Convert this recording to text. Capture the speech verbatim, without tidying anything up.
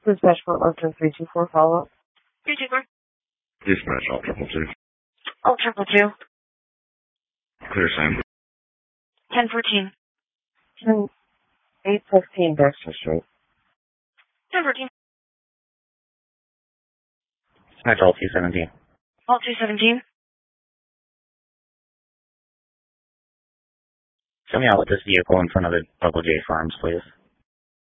Dispatch for Ultra three two four, follow-up. three two four. Dispatch, all triple two. All triple two. Clear same. ten fourteen. ten eight fifteen, Dexter Street. ten fourteen. Dispatch, all two seventeen. All two seventeen. Show me out with this vehicle in front of the Double J Farms, please.